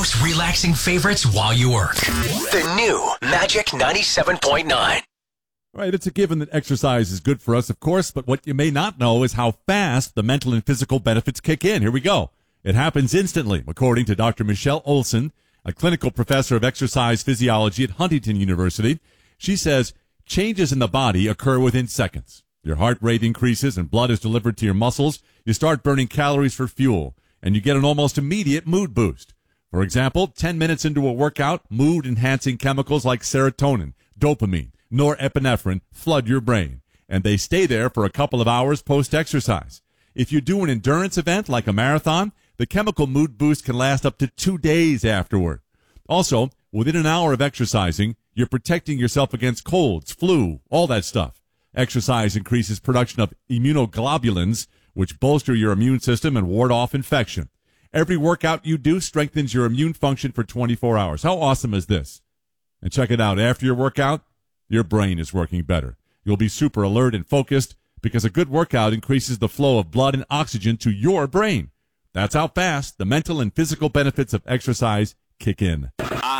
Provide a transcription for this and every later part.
most relaxing favorites while you work. The new Magic 97.9. Right, it's a given that exercise is good for us, of course, but what you may not know is how fast the mental and physical benefits kick in. Here we go. It happens instantly, according to Dr. Michelle Olson, a clinical professor of exercise physiology at Huntington University. She says changes in the body occur within seconds. Your heart rate increases and blood is delivered to your muscles. You start burning calories for fuel, and you get an almost immediate mood boost. For example, 10 minutes into a workout, mood-enhancing chemicals like serotonin, dopamine, norepinephrine flood your brain, and they stay there for a couple of hours post-exercise. If you do an endurance event like a marathon, the chemical mood boost can last up to 2 days afterward. Also, within an hour of exercising, you're protecting yourself against colds, flu, all that stuff. Exercise increases production of immunoglobulins, which bolster your immune system and ward off infection. Every workout you do strengthens your immune function for 24 hours. How awesome is this? And check it out. After your workout, your brain is working better. You'll be super alert and focused because a good workout increases the flow of blood and oxygen to your brain. That's how fast the mental and physical benefits of exercise kick in.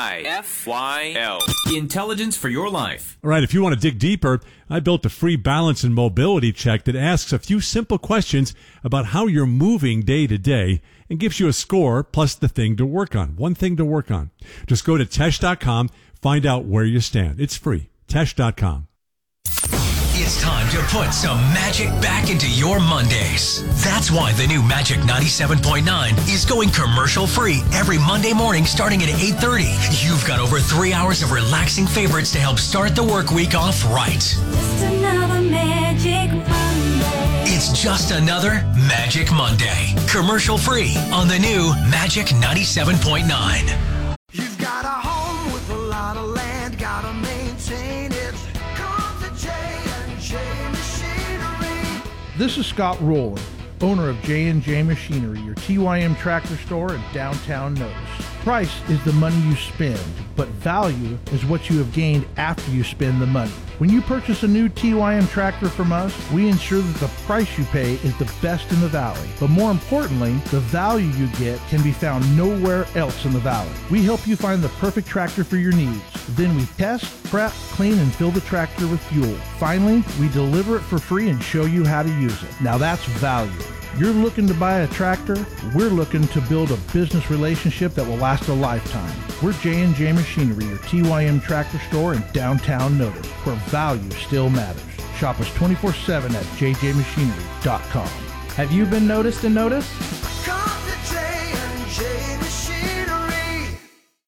IFYL. Intelligence for your life. All right, if you want to dig deeper, I built a free balance and mobility check that asks a few simple questions about how you're moving day to day and gives you a score plus the thing to work on. One thing to work on. Just go to Tesh.com, find out where you stand. It's free. Tesh.com. It's time to put some magic back into your Mondays. That's why the new Magic 97.9 is going commercial-free every Monday morning starting at 8:30. You've got over 3 hours of relaxing favorites to help start the work week off right. Just another Magic Monday. It's just another Magic Monday. Commercial-free on the new Magic 97.9. You've got a home with a lot of land, gotta maintain it. Come to J&J Machinery. This is Scott Rowland, owner of J&J Machinery, your TYM tractor store in downtown Notice. Price is the money you spend, but value is what you have gained after you spend the money. When you purchase a new TYM tractor from us, we ensure that the price you pay is the best in the valley. But more importantly, the value you get can be found nowhere else in the valley. We help you find the perfect tractor for your needs. Then we test, prep, clean, and fill the tractor with fuel. Finally, we deliver it for free and show you how to use it. Now that's value. You're looking to buy a tractor, we're looking to build a business relationship that will last a lifetime. We're J&J Machinery, your TYM tractor store in downtown Notice, where value still matters. Shop us 24/7 at jjmachinery.com. Have you been noticed and noticed? Come to J&J Machinery.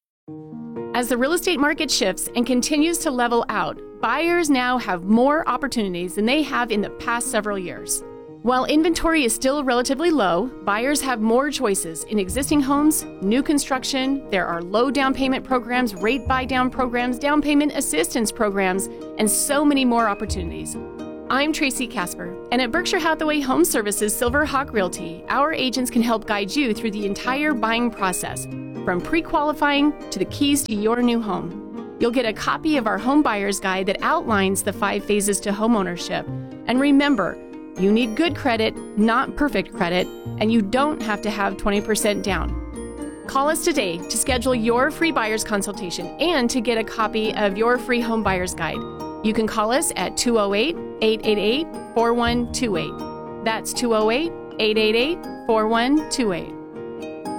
As the real estate market shifts and continues to level out, buyers now have more opportunities than they have in the past several years. While inventory is still relatively low, buyers have more choices in existing homes, new construction. There are low down payment programs, rate buy down programs, down payment assistance programs, and so many more opportunities. I'm Tracy Casper, and at Berkshire Hathaway Home Services Silver Hawk Realty, our agents can help guide you through the entire buying process, from pre-qualifying to the keys to your new home. You'll get a copy of our home buyer's guide that outlines the 5 phases to homeownership. And remember, you need good credit, not perfect credit, and you don't have to have 20% down. Call us today to schedule your free buyer's consultation and to get a copy of your free home buyer's guide. You can call us at 208-888-4128. That's 208-888-4128.